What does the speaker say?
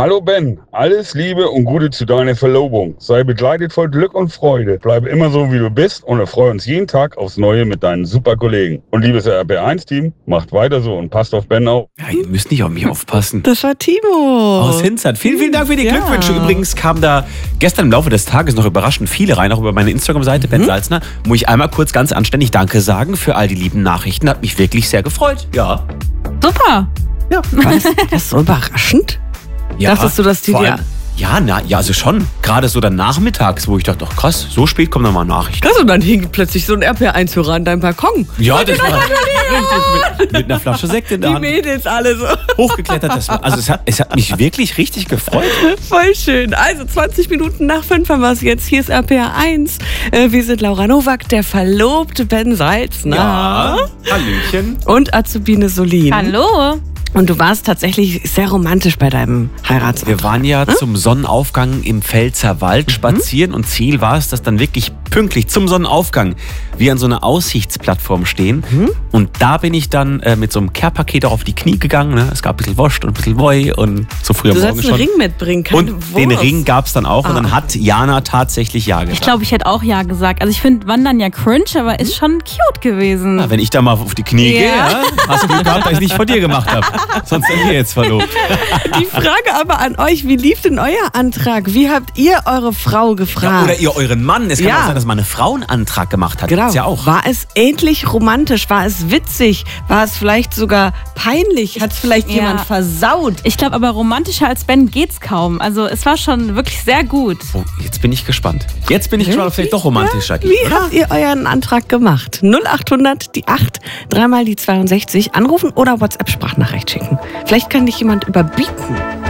Hallo Ben, alles Liebe und Gute zu deiner Verlobung. Sei begleitet voll Glück und Freude. Bleibe immer so, wie du bist und erfreue uns jeden Tag aufs Neue mit deinen super Kollegen. Und liebes RB1-Team, macht weiter so und passt auf Ben auf. Ja, ihr müsst nicht auf mich aufpassen. Das war Timo. Aus Hinzert. Vielen, vielen Dank für die Glückwünsche. Übrigens kam da gestern im Laufe des Tages noch überraschend viele rein, auch über meine Instagram-Seite, Ben Salzner. Muss ich einmal kurz ganz anständig Danke sagen für all die lieben Nachrichten. Hat mich wirklich sehr gefreut. Ja. Super. Ja. Was? Das ist so überraschend. Ja, Dachtest du, dass die vor dir... allem- Ja, also schon. Gerade so dann nachmittags, wo ich dachte, ach krass, so spät kommen dann mal Nachrichten. Krass, und dann hing plötzlich so ein RPR1-Hörer an deinem Balkon. Ja, das war richtig mit einer Flasche Sekt in der Die Hand. Mädels alle so. Hochgeklettert. Es hat mich wirklich richtig gefreut. Voll schön. Also 20 Minuten nach 5 haben wir es jetzt. Hier ist RPR 1. Wir sind Laura Nowak, der verlobte Ben Salzner. Ja, Hallöchen. Und Azubine Solin. Hallo. Und du warst tatsächlich sehr romantisch bei deinem Heiratsantrag. Wir waren ja zum Sonnenaufgang im Pfälzer Wald spazieren und Ziel war es, dass dann wirklich pünktlich zum Sonnenaufgang wir an so einer Aussichtsplattform stehen. Und da bin ich dann mit so einem Care-Paket auch auf die Knie gegangen. Ne? Es gab ein bisschen Wurst und ein bisschen Woi und so früh am Du Morgen sollst einen schon. Ring mitbringen, keine Und den Wurst. Ring gab es dann auch und dann hat Jana tatsächlich Ja gesagt. Ich glaube, ich hätte auch Ja gesagt. Also ich finde Wandern ja cringe, aber ist schon cute gewesen. Ja, wenn ich da mal auf die Knie gehe, Ja. ja, hast du Glück gehabt, dass ich nicht vor dir gemacht habe. Sonst wären wir jetzt verlobt. Die Frage aber an euch, wie lief denn euer Antrag? Wie habt ihr eure Frau Ja, gefragt? oder ihr euren Mann. Es kann Ja. auch sein, dass man eine Frau einen Antrag gemacht hat. Genau. Gibt's ja auch. War es ähnlich romantisch? War es witzig? War es vielleicht sogar peinlich? Hat es vielleicht Ja. jemand versaut? Ich glaube, aber romantischer als Ben geht's kaum. Also es war schon wirklich sehr gut. Oh, jetzt bin ich gespannt. Jetzt bin ich gespannt, ob es vielleicht doch romantischer geht. Wie habt ihr euren Antrag gemacht? 0800 die 8, dreimal die 62 anrufen oder WhatsApp-Sprachnachricht schicken. Vielleicht kann dich jemand überbieten.